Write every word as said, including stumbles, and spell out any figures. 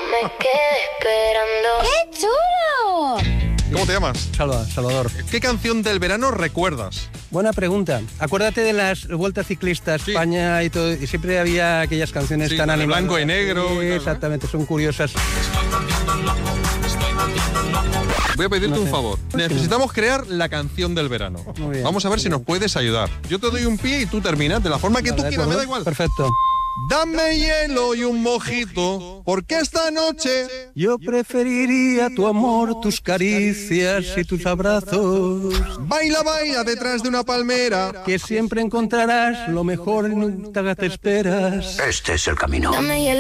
me quedé esperando. ¡Qué chulo! ¿Cómo te llamas? Salva, Salvador. ¿Qué canción del verano recuerdas? Buena pregunta. Acuérdate de las vueltas ciclistas, Sí. España y todo, y siempre había aquellas canciones Sí, tan la de animadas. blanco y negro y Sí, tal, ¿no? exactamente, son curiosas. Voy a pedirte No un sé. favor. Necesitamos crear la canción del verano. Muy bien. Vamos a ver si nos puedes ayudar. Yo te doy un pie y tú terminas de la forma que Vale, tú ¿de quieras, me acuerdo? da igual. Perfecto. Dame hielo y un mojito, porque esta noche... Yo preferiría tu amor, tus caricias y tus abrazos. Baila, baila detrás de una palmera. Que siempre encontrarás lo mejor y nunca te esperas. Este es el camino. Dame hielo